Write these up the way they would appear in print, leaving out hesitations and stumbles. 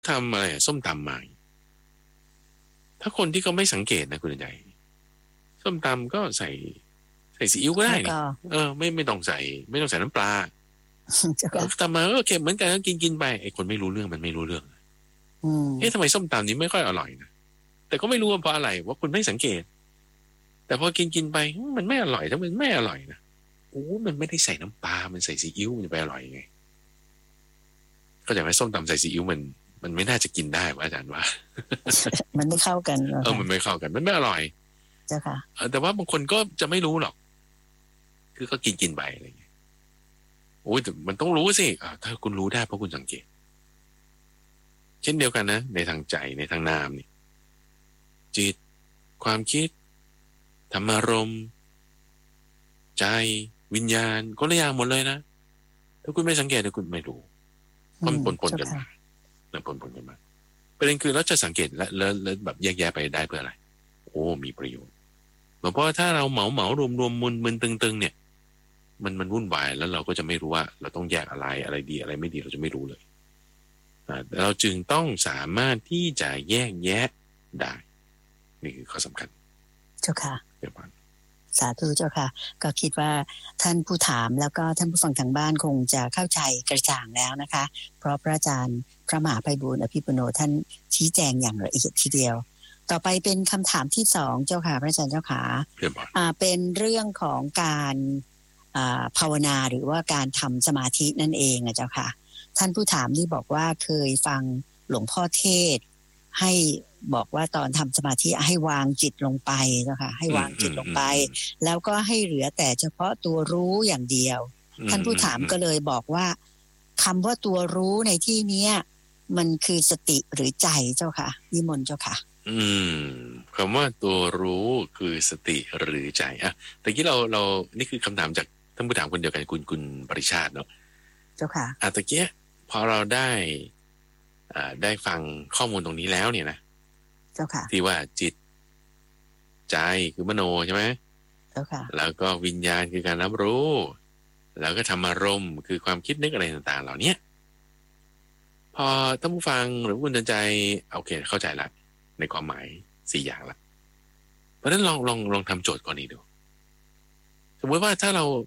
ทำอะไรส้มตำมาถ้าคนที่เขาไม่สังเกตนะคุณใหญ่ส้มตำก็ใส่ซีอิ๊วก็ได้นี่ไม่ต้องใส่น้ำปลาตำมาก็เค็มเหมือนกันก็กินไปไอ้คนไม่รู้เรื่องมันไม่รู้เรื่องทำไมส้มตำนี้ไม่ค่อยอร่อยนะแต่ก็ไม่รู้ว่าเพราะอะไรว่าคุณไม่สังเกตแต่พอกินไปมันไม่อร่อยถ้ามันไม่อร่อยนะโอ้มันไม่ได้ใส่น้ำปลามันใส่ซีอิ๊วมันจะไปอร่อยไงก็จะไม่ส้มตำใส่ซีอิ๊วมันไม่น่าจะกินได้ว่าอาจารย์ว่ามันไม่เข้ากันมันไม่เข้ากันมันไม่อร่อยเจ้าค่ะแต่ว่าบางคนก็จะไม่รู้หรอกคือก็กินไปอะไรอย่างเงี้ยโอ้ยแต่มันต้องรู้สิถ้าคุณรู้ได้เพราะคุณสังเกตเช่นเดียวกันนะในทางใจในทางนามนี่จิตความคิดธรรมารมณ์ใจวิญญาณก็ละอย่างหมดเลยนะถ้าคุณไม่สังเกตคุณไม่รู้มันปนกันมาปนกันมาประเด็นคือเราจะสังเกตแล้วแบบแยกแยะไปได้เพื่ออะไรโอ้มีประโยชน์เพราะถ้าเราเหมารวมมึนตึงเนี่ยมันวุ่นวายแล้วเราก็จะไม่รู้ว่าเราต้องแยกอะไรดีอะไรไม่ดีเราจะไม่รู้เลยเราจึงต้องสามารถที่จะแยกแยะได้นี่คือข้อสำคัญเจ้าค่ะสาธุเจ้าค่ะก็คิดว่าท่านผู้ถามแล้วก็ท่านผู้ฟังทางบ้านคงจะเข้าใจกระจ่างแล้วนะคะเพราะพระอาจารย์พระมหาไพบูลย์อภิปุโนท่านชี้แจงอย่างละเอียดทีเดียวต่อไปเป็นคำถามที่2เจ้าค่ะพระอาจารย์เจ้าค่ะเป็นเรื่องของการภาวนาหรือว่าการทำสมาธินั่นเองเจ้าค่ะท่านผู้ถามนี่บอกว่าเคยฟังหลวงพ่อเทศให้บอกว่าตอนทำสมาธิให้วางจิตลงไปเจ้าค่ะให้วางจิตลงไปแล้วก็ให้เหลือแต่เฉพาะตัวรู้อย่างเดียวท่านผู้ถามก็เลยบอกว่าคำว่าตัวรู้ในที่นี้มันคือสติหรือใจเจ้าค่ะนิมนต์เจ้าค่ะคำว่าตัวรู้คือสติหรือใจตะกี้เรานี่คือคำถามจากท่านผู้ถามคนเดียวกันคุณปริชาติเนาะเจ้าค่ะตะกี้พอเราได้ฟังข้อมูลตรงนี้แล้วเนี่ยนะเจ้าค่ะที่ว่าจิตใจคือมโนใช่ไหมเจ้าค่ะแล้วก็วิญญาณคือการรับรู้แล้วก็ธรรมารมณ์คือความคิดนึกอะไรต่างๆเหล่านี้พอท่านผู้ฟังหรือคุณใจโอเคเข้าใจละในความหมาย4อย่างละเพราะฉะนั้นลองทำโจทย์ก่อนนี้ดูสมมติว่าถ้า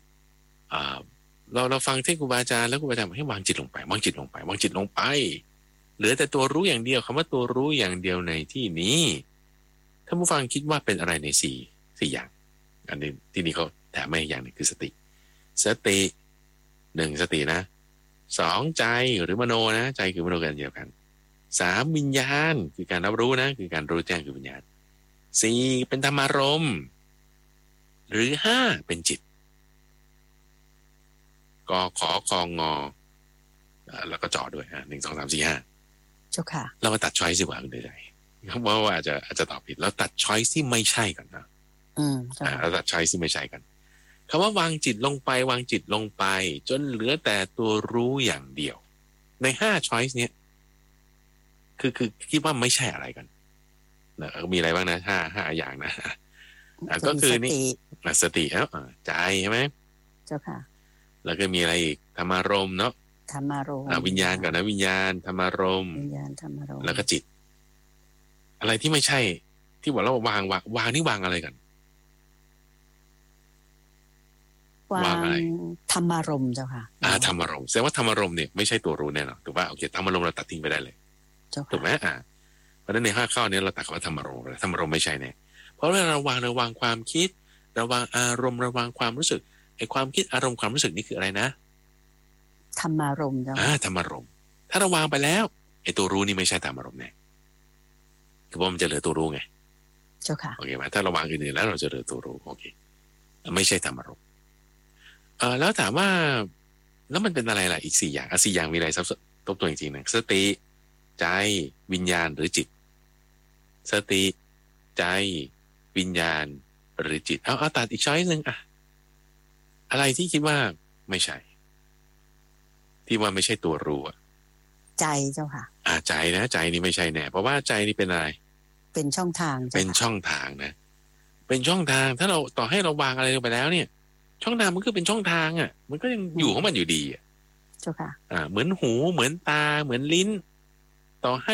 เราฟังเทศน์ครูบาอาจารย์แล้วครูบาอาจารย์ให้วางจิตลงไปวางจิตลงไปเหลือแต่ตัวรู้อย่างเดียวคำว่าตัวรู้อย่างเดียวในที่นี้ท่านผู้ฟังคิดว่าเป็นอะไรใน4อย่างอันนี้ที่นี่เขาแถมมาอย่างหนึ่งคือสติ1สตินะ2ใจหรือมโนนะใจคือมโนกันเดียวกัน3วิญญาณคือการรับรู้นะคือการรู้แจ้งคือวิญญาณ4เป็นธรรมารมณ์หรือ5เป็นจิตกขอคองอแล้วก็จ่อด้วย1 2 3 4 5 เจ้าค่ะเรามาตัดช้อยส์ดีกว่าคุณเดชเพราะว่าอาจจะตอบผิดแล้วตัดช้อยส์ที่ไม่ใช่กันนะเราตัดช้อยส์ที่ไม่ใช่กันคำว่าวางจิตลงไปจนเหลือแต่ตัวรู้อย่างเดียวใน5ช้อยส์เนี้ยคือคิดว่าไม่ใช่อะไรกันนะมีอะไรบ้างนะ5อย่างนะก็คือนี่สติแล้วใจใช่ไหมเจ้าค่ะแล้วก็มีอะไรอีกธรรมารมณ์เนาะธรรมารมณ์วิญญาณก่อนนะวิญญาณธรรมารมณ์แล้วก็จิตอะไรที่ไม่ใช่ที่บอกเราวางนี่วางอะไรกันวางอะไรธรรมารมณ์เจ้าค่ะธรรมารมณ์แสดงว่าธรรมารมณ์เนี่ยไม่ใช่ตัวรู้แน่นอนถูกป่ะโอเคธรรมารมณ์เราตัดทิ้งไปได้เลยถูกไหมเพราะฉะนั้นใน5 ข้อนี้เราตัดคำว่าธรรมารมณ์ธรรมารมณ์ไม่ใช่แน่เพราะเวลาเราวางความคิดระวางอารมณ์ระวางความรู้สึกไอ้ความคิดอารมณ์ความรู้สึกนี่คืออะไรนะธรรมารมณ์เจ้าธรรมารมณ์ถ้าเราวางไปแล้วไอ้ตัวรู้นี่ไม่ใช่ธรรมารมณ์แน่คือว่ามันจะเหลือตัวรู้ไงเจ้าค่ะโอเคไหมถ้าเราวางอื่นๆแล้วเราจะเหลือตัวรู้โอเคไม่ใช่ธรรมารมณ์แล้วถามว่าแล้วมันเป็นอะไรล่ะอีก4 อย่าง4 อย่างมีอะไรทบทวนจริงๆนะสติใจวิญญาณหรือจิตสติใจวิญญาณหรือจิตเอาตัดอีกช้อยนึงอะไรที่คิดว่าไม่ใช่ที่ว่าไม่ใช่ตัวรู้ใจเจ้าค่ะใจนะใจนี่ไม่ใช่แน่เพราะว่าใจนี่เป็นอะไรเป็นช่องทางเป็นช่องทางนะเป็นช่องทางถ้าเราต่อให้เราวางอะไรลงไปแล้วเนี่ยช่องทางมันก็เป็นช่องทางมันก็ยังอยู่ของมันอยู่ดีเจ้าค่ะเหมือนหูเหมือนตาเหมือนลิ้นต่อให้